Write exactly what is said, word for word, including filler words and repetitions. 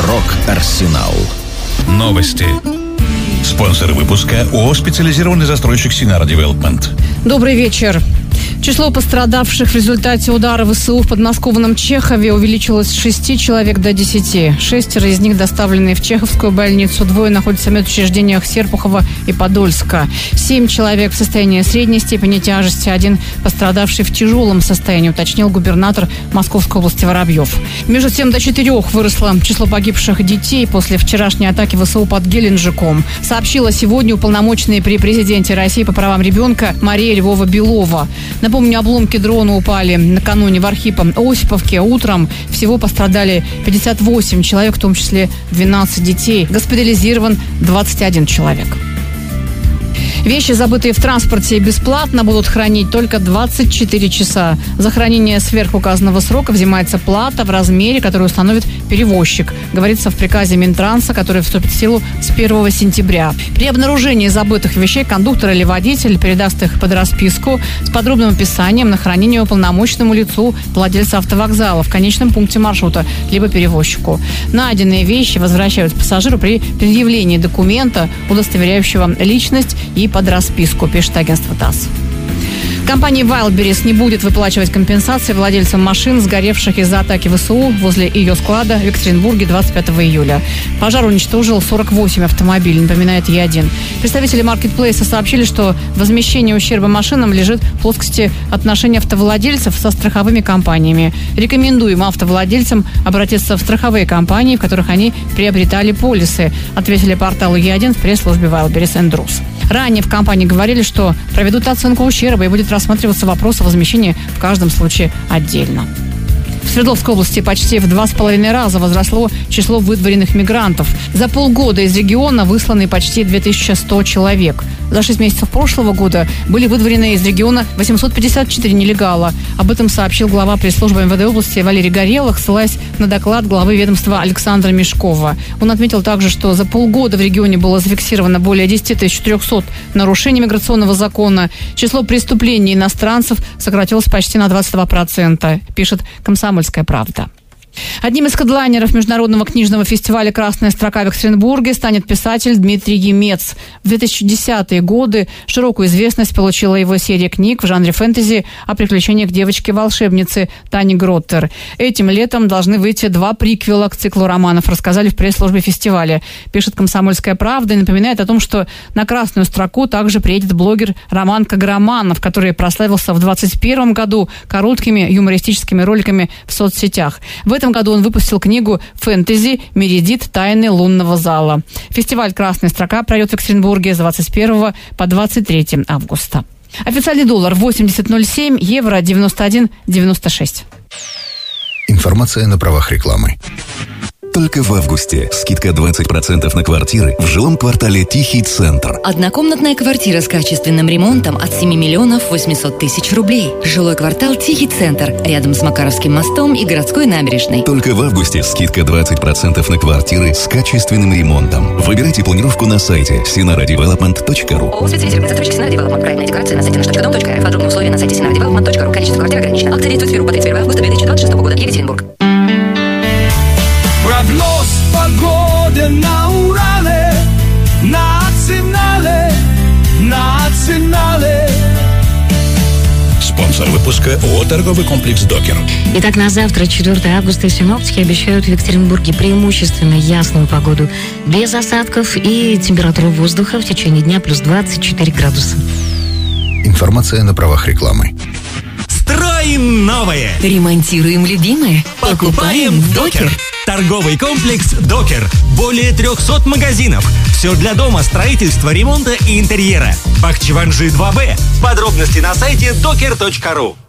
Рок-Арсенал. Новости. Спонсор выпуска ООО «Специализированный застройщик Синара Девелопмент». Добрый вечер. Число пострадавших в результате удара ВСУ в подмосковном Чехове увеличилось с шести человек до десяти. Шестеро из них доставлены в Чеховскую больницу, двое находятся в медучреждениях Серпухова и Подольска. Семь человек в состоянии средней степени тяжести, один пострадавший в тяжелом состоянии, уточнил губернатор Московской области Воробьев. Между тем, до четырех выросло число погибших детей после вчерашней атаки ВСУ под Геленджиком. Сообщила сегодня уполномоченная при президенте России по правам ребенка Мария Львова-Белова. Напомню, обломки дрона упали накануне в Архипо-Осиповке. Утром всего пострадали пятьдесят восемь человек, в том числе двенадцать детей. Госпитализирован двадцать один человек. Вещи, забытые в транспорте, бесплатно будут хранить только двадцать четыре часа. За хранение сверхуказанного срока взимается плата в размере, который установит перевозчик. Говорится в приказе Минтранса, который вступит в силу с первого сентября. При обнаружении забытых вещей кондуктор или водитель передаст их под расписку с подробным описанием на хранение уполномоченному лицу владельца автовокзала в конечном пункте маршрута, либо перевозчику. Найденные вещи возвращают пассажиру при предъявлении документа, удостоверяющего личность, и под расписку, пишет агентство ТАСС. Компания Wildberries не будет выплачивать компенсации владельцам машин, сгоревших из-за атаки ВСУ возле ее склада в Екатеринбурге двадцать пятого июля. Пожар уничтожил сорок восемь автомобилей, напоминает Е один. Представители маркетплейса сообщили, что возмещение ущерба машинам лежит в плоскости отношений автовладельцев со страховыми компаниями. Рекомендуем автовладельцам обратиться в страховые компании, в которых они приобретали полисы, ответили порталу Е один в пресс-службе Wildberries энд Рус. Ранее в компании говорили, что проведут оценку ущерба и будет рассматриваться вопрос о возмещении в каждом случае отдельно. В Свердловской области почти в два с половиной раза возросло число выдворенных мигрантов. За полгода из региона высланы почти две тысячи сто человек. За шесть месяцев прошлого года были выдворены из региона восемьсот пятьдесят четыре нелегала. Об этом сообщил глава пресс-службы эм вэ дэ области Валерий Горелых, ссылаясь на доклад главы ведомства Александра Мешкова. Он отметил также, что за полгода в регионе было зафиксировано более десять тысяч четыреста нарушений миграционного закона. Число преступлений иностранцев сократилось почти на двадцать два процента, пишет «Комсомольская правда». Одним из хедлайнеров международного книжного фестиваля «Красная строка» в Екатеринбурге станет писатель Дмитрий Емец. В две тысячи десятые годы широкую известность получила его серия книг в жанре фэнтези о приключениях девочки-волшебницы Тани Гроттер. Этим летом должны выйти два приквела к циклу романов, рассказали в пресс-службе фестиваля. Пишет «Комсомольская правда» и напоминает о том, что на «Красную строку» также приедет блогер Роман Каграманов, который прославился в двадцать первом году короткими юмористическими роликами в соцсетях. В этом году он выпустил книгу «Фэнтези. Мередит. Тайны лунного зала». Фестиваль «Красная строка» пройдет в Екатеринбурге с двадцать первого по двадцать третье августа. Официальный доллар восемьдесят ноль семь, евро девяносто один девяносто шесть. Информация на правах рекламы. Только в августе скидка двадцать процентов на квартиры в жилом квартале «Тихий центр». Однокомнатная квартира с качественным ремонтом от семи миллионов восемьсот тысяч рублей. Жилой квартал «Тихий центр» рядом с Макаровским мостом и городской набережной. Только в августе скидка двадцать процентов на квартиры с качественным ремонтом. Выбирайте планировку на сайте синара девелопмент точка ру. ООО «Специализированный застройщик Синара Девелопмент». Проектная декларация на сайте наш точка дом точка эр эф. Подробные условия на сайте синара девелопмент точка ру. Количество квартир ограничено. Акция действует в сферу по тридцать первого августа две тысячи двадцать шестого года. Екатеринбург. Прогноз погоды на Урале, национале, национале. Спонсор выпуска ООО «Торговый комплекс Докер». Итак, на завтра, четвёртого августа, синоптики обещают в Екатеринбурге преимущественно ясную погоду, без осадков, и температура воздуха в течение дня плюс двадцать четыре градуса. Информация на правах рекламы. Строим новое! Ремонтируем любимое? Покупаем Докер! Торговый комплекс «Докер». Более трехсот магазинов. Все для дома, строительства, ремонта и интерьера. Бахчеванжи два бэ. Подробности на сайте докер точка ру.